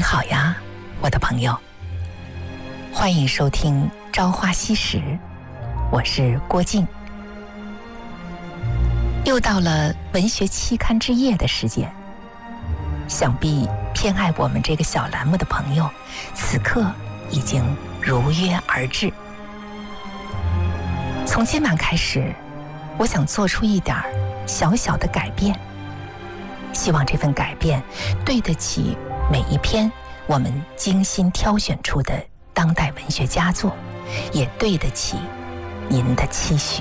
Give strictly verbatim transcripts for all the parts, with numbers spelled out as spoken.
好呀，我的朋友，欢迎收听《朝花夕拾》，我是郭静。又到了文学期刊之夜的时间，想必偏爱我们这个小栏目的朋友，此刻已经如约而至。从今晚开始，我想做出一点小小的改变，希望这份改变对得起每一篇我们精心挑选出的当代文学佳作，也对得起您的期许。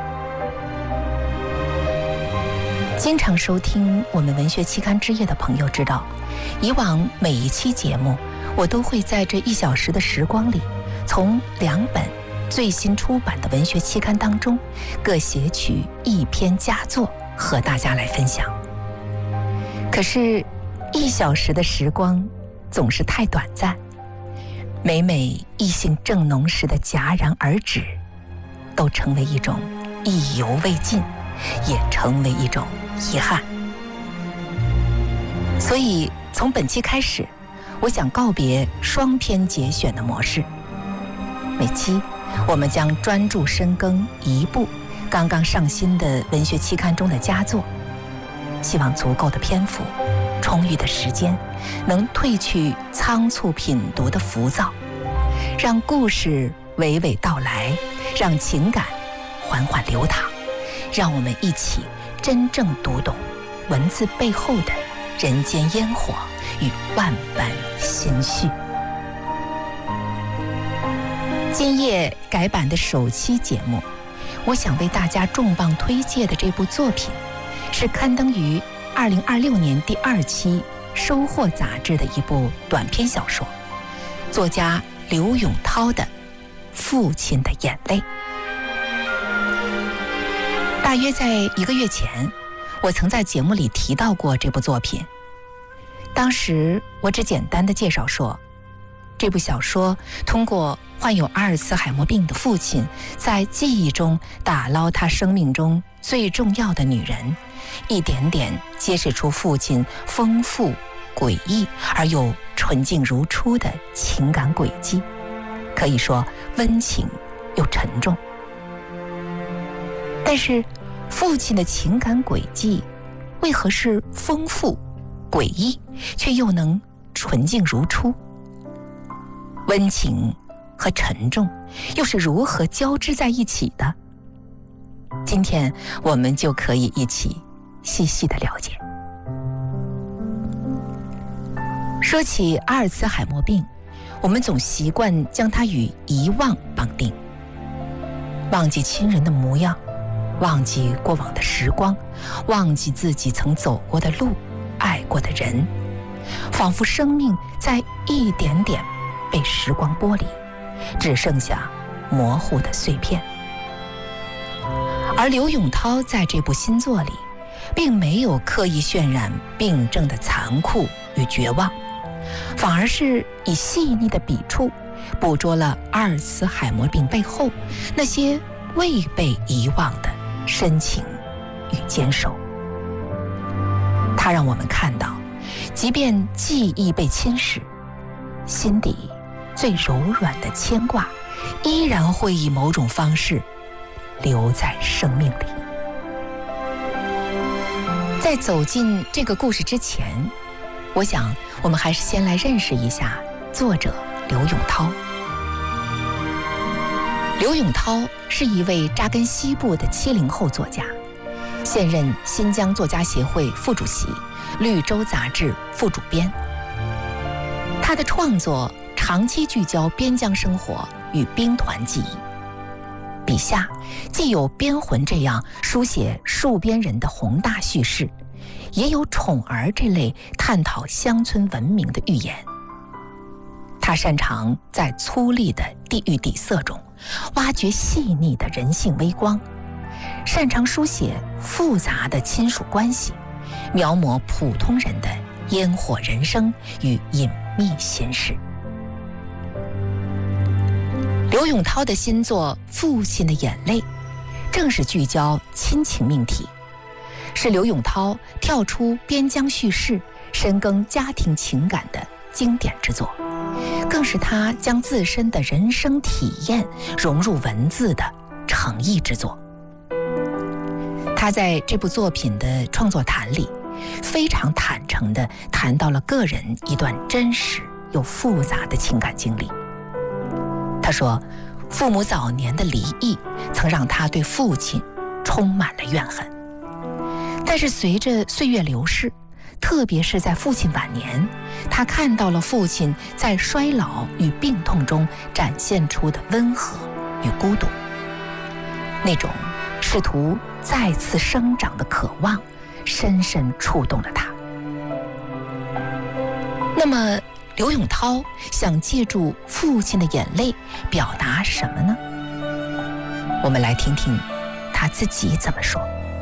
经常收听我们文学期刊之夜的朋友知道，以往每一期节目我都会在这一小时的时光里，从两本最新出版的文学期刊当中各写取一篇佳作和大家来分享。可是一小时的时光总是太短暂，每每意兴正浓时的戛然而止，都成为一种意犹未尽，也成为一种遗憾。所以从本期开始，我想告别双篇节选的模式，每期我们将专注深耕一部刚刚上新的文学期刊中的佳作，希望足够的篇幅，充裕的时间，能褪去仓促品读的浮躁，让故事娓娓道来，让情感缓缓流淌，让我们一起真正读懂文字背后的人间烟火与万般心绪。今夜改版的首期节目，我想为大家重磅推介的这部作品，是刊登于二零二六年第二期《收获》杂志的一部短篇小说，作家刘永涛的《父亲的眼泪》。大约在一个月前，我曾在节目里提到过这部作品。当时我只简单的介绍说，这部小说通过患有阿尔茨海默病的父亲在记忆中打捞他生命中最重要的女人，一点点揭示出父亲丰富诡异而又纯净如初的情感轨迹，可以说温情又沉重。但是父亲的情感轨迹为何是丰富诡异，却又能纯净如初？温情和沉重又是如何交织在一起的？今天我们就可以一起细细的了解。说起阿尔茨海默病，我们总习惯将它与遗忘绑定，忘记亲人的模样，忘记过往的时光，忘记自己曾走过的路，爱过的人，仿佛生命在一点点被时光剥离，只剩下模糊的碎片。而刘永涛在这部新作里，并没有刻意渲染病症的残酷与绝望，反而是以细腻的笔触，捕捉了阿尔茨海默病背后那些未被遗忘的深情与坚守。它让我们看到，即便记忆被侵蚀，心底最柔软的牵挂依然会以某种方式留在生命里。在走进这个故事之前，我想我们还是先来认识一下作者刘永涛。刘永涛是一位扎根西部的七零后作家，现任新疆作家协会副主席，绿洲杂志副主编。他的创作长期聚焦边疆生活与兵团记忆，笔下既有边魂这样书写戍边人的宏大叙事，也有宠儿这类探讨乡村文明的寓言。他擅长在粗粝的地域底色中挖掘细腻的人性微光，擅长书写复杂的亲属关系，描摹普通人的烟火人生与隐秘心事。刘永涛的新作《父亲的眼泪》正是聚焦亲情命题，是刘永涛跳出边疆叙事，深耕家庭情感的经典之作，更是他将自身的人生体验融入文字的诚意之作。他在这部作品的创作谈里，非常坦诚地谈到了个人一段真实又复杂的情感经历。他说，父母早年的离异曾让他对父亲充满了怨恨，但是随着岁月流逝，特别是在父亲晚年，他看到了父亲在衰老与病痛中展现出的温和与孤独，那种试图再次生长的渴望深深触动了他。那么刘永涛想借助父亲的眼泪表达什么呢？我们来听听他自己怎么说。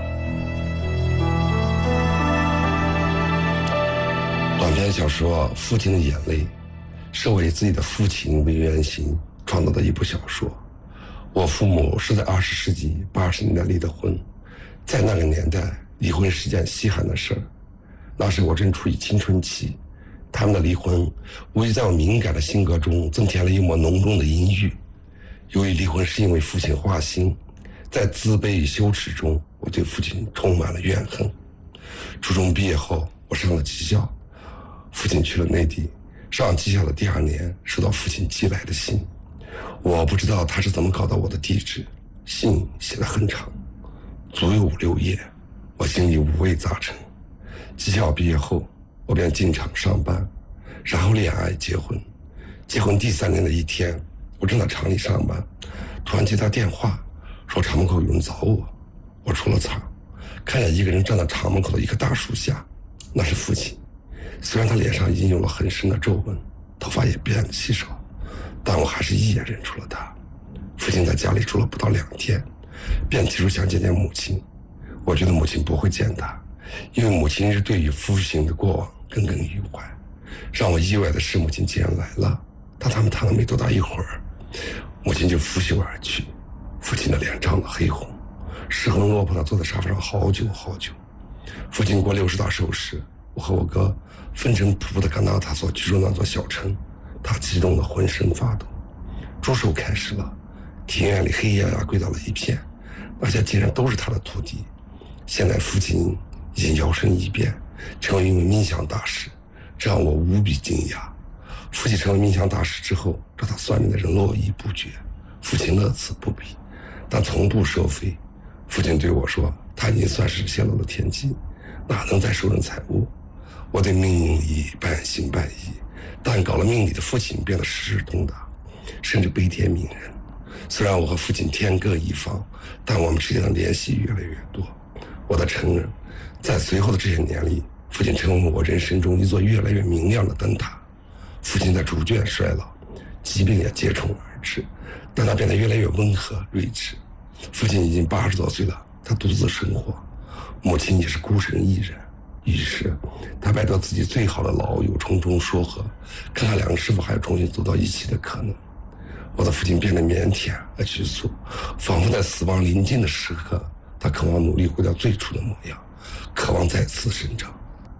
短篇小说《父亲的眼泪》是我以自己的父亲为原型创造的一部小说。我父母是在二十世纪八十年代离的婚，在那个年代，离婚是件稀罕的事儿。那时我正处于青春期，他们的离婚无疑在我敏感的性格中增添了一抹浓重的阴郁。由于离婚是因为父亲花心，在自卑与羞耻中，我对父亲充满了怨恨。初中毕业后，我上了技校，父亲去了内地。上技校的第二年，收到父亲寄来的信，我不知道他是怎么搞到我的地址，信写得很长，足有五六页，我心里五味杂陈。技校毕业后，我便进厂上班，然后恋爱结婚。结婚第三年的一天，我正在厂里上班，突然接到电话，说厂门口有人找我。我出了厂，看见一个人站在厂门口的一棵大树下，那是父亲。虽然他脸上已经有了很深的皱纹，头发也变得稀少，但我还是一眼认出了他。父亲在家里住了不到两天，便提出想见见母亲。我觉得母亲不会见他，因为母亲是对于父亲的过往耿耿于怀。让我意外的是，母亲竟然来了，但他们谈了没多大一会儿，母亲就拂袖而去。父亲的脸涨得黑红，失魂落魄地坐在沙发上好久好久。父亲过六十大寿时，我和我哥风尘仆仆地赶到他所居住那座小城，他激动得浑身发抖。祝寿开始了，庭院里黑压压跪倒了一片，那些竟然都是他的徒弟。现在父亲已经摇身一变，成为一名冥想大师，这让我无比惊讶。父亲成为冥想大师之后，找他算命的人络绎不绝，父亲乐此不疲，但从不收费。父亲对我说，他已经算是泄露了天机，哪能再收人财物。我对命理半信半疑，但搞了命理的父亲变得事事通达，甚至悲天悯人。虽然我和父亲天各一方，但我们之间的联系越来越多。我的承认，在随后的这些年里，父亲成为我人生中一座越来越明亮的灯塔。父亲在逐渐衰老，疾病也接踵而至，但他变得越来越温和睿智。父亲已经八十多岁了，他独自生活，母亲也是孤身一人。于是他拜托自己最好的老友重重说和，看看两个是否还有重新走到一起的可能。我的父亲变得腼腆而局促，仿佛在死亡临近的时刻，他渴望努力回到最初的模样，渴望再次生长。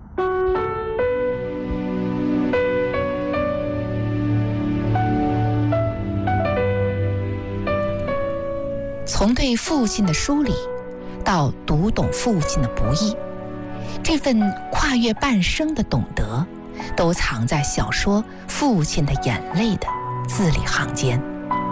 从对父亲的疏离到读懂父亲的不易，这份跨越半生的懂得，都藏在小说《父亲的眼泪》的字里行间。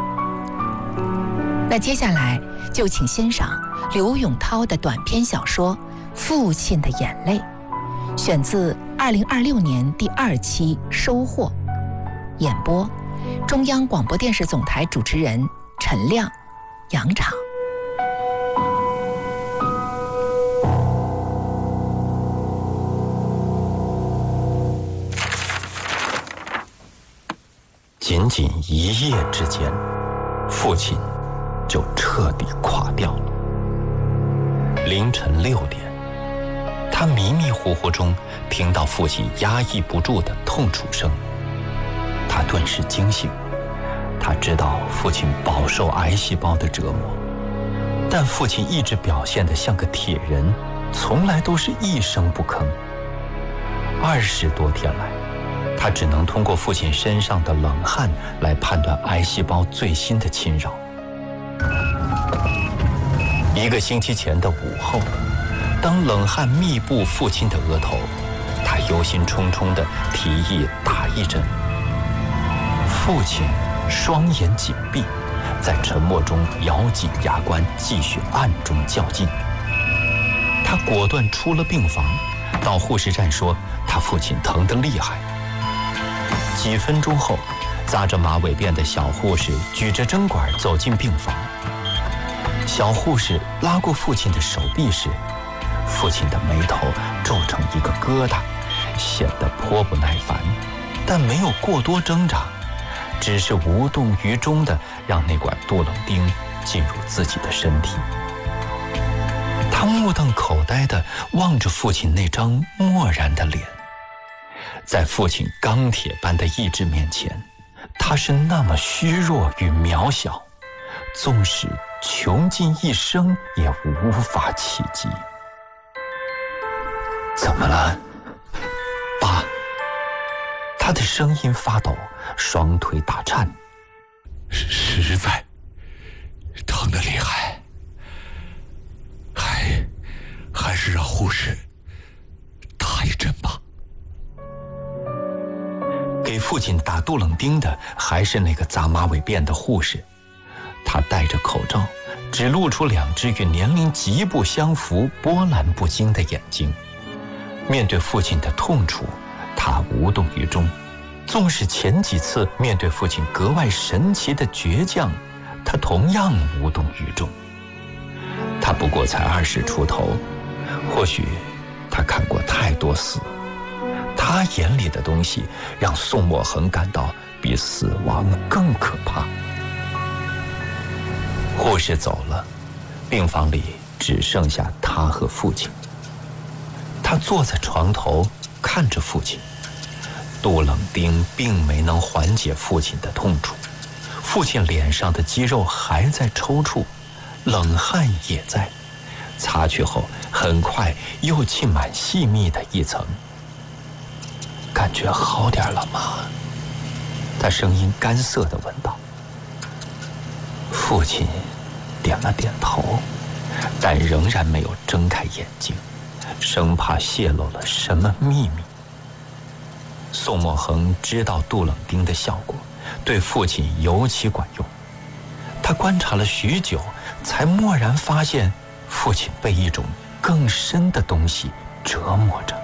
那接下来就请欣赏刘永涛的短篇小说《父亲的眼泪》，选自二零二六年第二期《收获》，演播中央广播电视总台主持人陈亮、杨昶。 仅仅一夜之间，父亲就彻底垮掉了。凌晨六点，他迷迷糊糊中听到父亲压抑不住的痛楚声，他顿时惊醒。他知道父亲饱受癌细胞的折磨，但父亲一直表现得像个铁人，从来都是一声不吭。二十多天来， 他只能通过父亲身上的冷汗来判断癌细胞最新的侵扰。一个星期前的午后，当冷汗密布父亲的额头，他忧心忡忡地提议打一针。父亲双眼紧闭，在沉默中咬紧牙关，继续暗中较劲。他果断出了病房，到护士站说他父亲疼得厉害。几分钟后，扎着马尾辫的小护士举着针管走进病房。小护士拉过父亲的手臂时，父亲的眉头皱成一个疙瘩，显得颇不耐烦，但没有过多挣扎，只是无动于衷地让那管杜冷丁进入自己的身体。他目瞪口呆地望着父亲那张漠然的脸，在父亲钢铁般的意志面前，他是那么虚弱与渺小，纵使穷尽一生也无法企及。怎么了，爸？他的声音发抖，双腿打颤。 实在疼得厉害，还还是让护士打一针吧。 给父亲打杜冷丁的还是那个扎马尾辫的护士，他戴着口罩，只露出两只与年龄极不相符、波澜不惊的眼睛。面对父亲的痛楚，他无动于衷。纵使前几次面对父亲格外神奇的倔强，他同样无动于衷。他不过才二十出头，或许他看过太多死，他眼里的东西让宋墨恒感到比死亡更可怕。护士走了，病房里只剩下他和父亲。他坐在床头看着父亲，杜冷丁并没能缓解父亲的痛楚，父亲脸上的肌肉还在抽搐，冷汗也在，擦去后很快又浸满细密的一层。感觉好点了吗？他声音干涩地问道。父亲点了点头，但仍然没有睁开眼睛，生怕泄露了什么秘密。宋墨恒知道杜冷丁的效果对父亲尤其管用，他观察了许久，才蓦然发现父亲被一种更深的东西折磨着。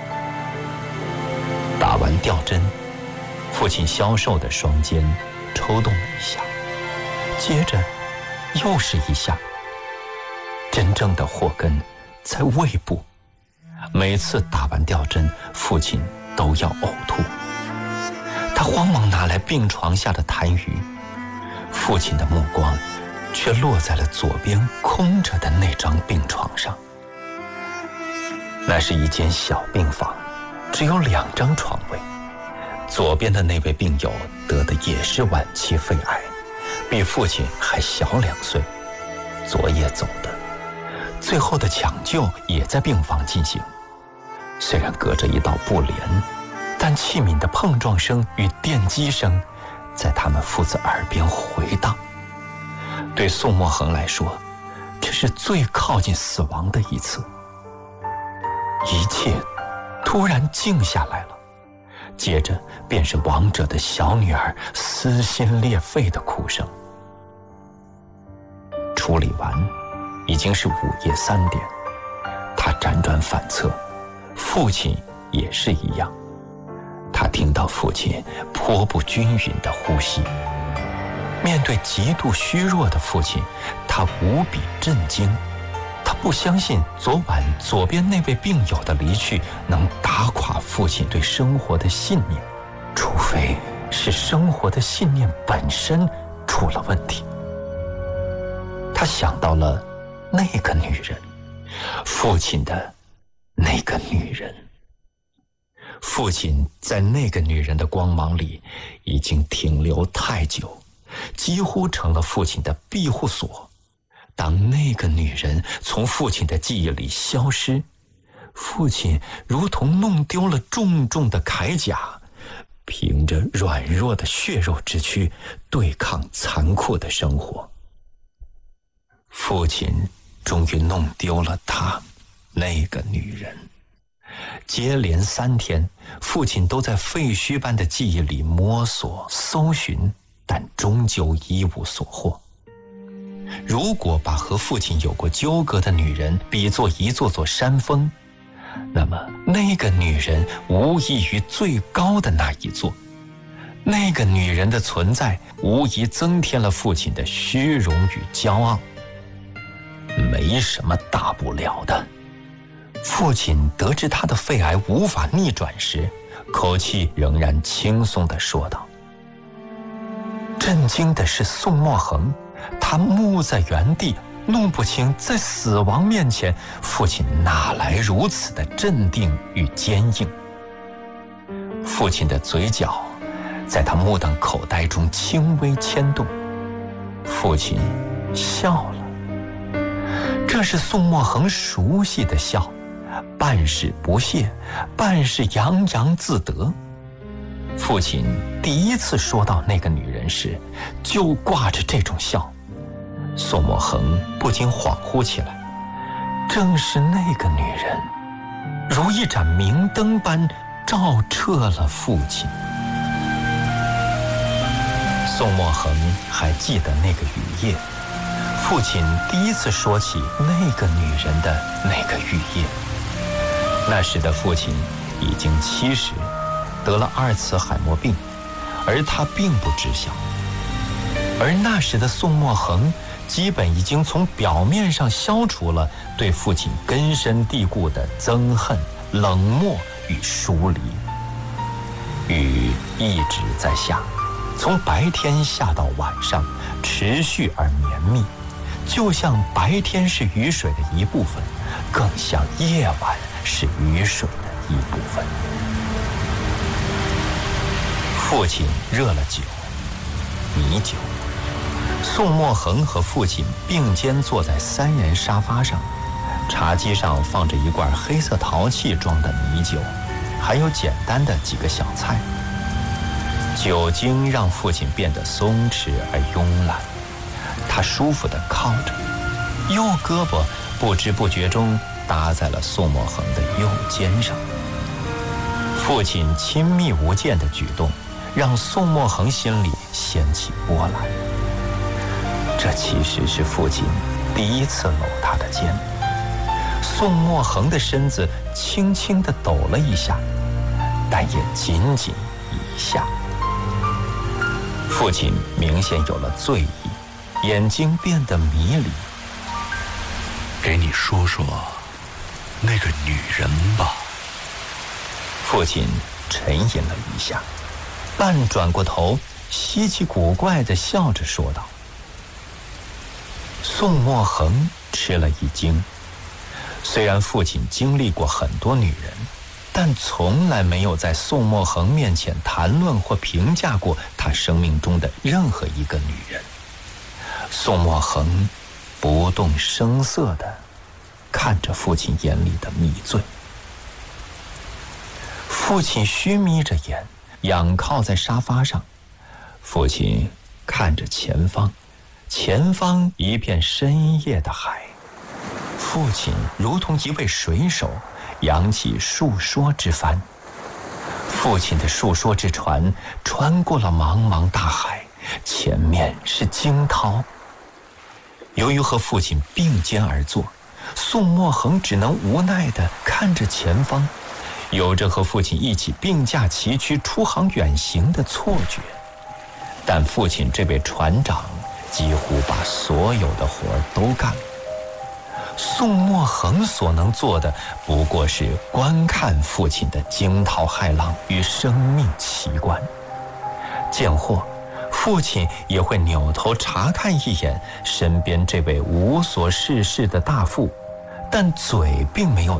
打完吊针，父亲消瘦的双肩抽动了一下，接着又是一下。真正的祸根在胃部，每次打完吊针，父亲都要呕吐。他慌忙拿来病床下的痰盂，父亲的目光却落在了左边空着的那张病床上。那是一间小病房，只有两张床位。左边的那位病友得的也是晚期肺癌，比父亲还小两岁，昨夜走的。最后的抢救也在病房进行，虽然隔着一道布帘，但器皿的碰撞声与电击声在他们父子耳边回荡。对宋墨恒来说，这是最靠近死亡的一次。一切突然静下来了，接着便是亡者的小女儿撕心裂肺的哭声。处理完，已经是午夜三点，他辗转反侧，父亲也是一样。他听到父亲颇不均匀的呼吸。面对极度虚弱的父亲，他无比震惊。他不相信昨晚左边那位病友的离去能打垮父亲对生活的信念，除非是生活的信念本身出了问题。他想到了那个女人，父亲的那个女人。父亲在那个女人的光芒里已经停留太久，几乎成了父亲的庇护所。当那个女人从父亲的记忆里消失，父亲如同弄丢了重重的铠甲， 凭着软弱的血肉之躯对抗残酷的生活。父亲终于弄丢了她，那个女人。接连三天，父亲都在废墟般的记忆里摸索搜寻，但终究一无所获。如果把和父亲有过纠葛的女人比作一座座山峰，那么那个女人无异于最高的那一座。那个女人的存在无疑增添了父亲的虚荣与骄傲。没什么大不了的。父亲得知他的肺癌无法逆转时，口气仍然轻松地说道。震惊的是宋墨恒，他木在原地，弄不清在死亡面前，父亲哪来如此的镇定与坚硬。父亲的嘴角在他目瞪口呆中轻微牵动，父亲笑了。这是宋墨恒熟悉的笑，半是不屑，半是洋洋自得。父亲第一次说到那个女人时，就挂着这种笑。宋墨恒不禁恍惚起来，正是那个女人，如一盏明灯般照彻了父亲。宋墨恒还记得那个雨夜，父亲第一次说起那个女人的那个雨夜。那时的父亲已经七十，得了二次海默病，而他并不知晓。而那时的宋墨恒基本已经从表面上消除了对父亲根深蒂固的憎恨、冷漠与疏离。雨一直在下，从白天下到晚上，持续而绵密，就像白天是雨水的一部分，更像夜晚是雨水的一部分。父亲热了酒，米酒。宋墨恒和父亲并肩坐在三人沙发上，茶几上放着一罐黑色陶器装的米酒，还有简单的几个小菜。酒精让父亲变得松弛而慵懒，他舒服地靠着，右胳膊不知不觉中搭在了宋墨恒的右肩上。父亲亲密无间的举动让宋墨恒心里掀起波澜。这其实是父亲第一次搂他的肩。宋墨恒的身子轻轻地抖了一下，但也仅仅一下。父亲明显有了醉意，眼睛变得迷离。 给你说说那个女人吧。 父亲沉吟了一下，半转过头，稀奇古怪地笑着说道。宋墨恒吃了一惊，虽然父亲经历过很多女人，但从来没有在宋墨恒面前谈论或评价过他生命中的任何一个女人。宋墨恒不动声色地看着父亲眼里的迷醉。父亲虚眯着眼，仰靠在沙发上。父亲看着前方，前方一片深夜的海。父亲如同一位水手，扬起述说之帆。父亲的述说之船穿过了茫茫大海，前面是惊涛。由于和父亲并肩而坐，宋墨恒只能无奈地看着前方，有着和父亲一起并驾齐驱出航远行的错觉。但父亲这位船长几乎把所有的活儿都干了，宋墨恒所能做的不过是观看父亲的惊涛骇浪与生命奇观。见货，父亲也会扭头查看一眼身边这位无所事事的大副，但嘴并没有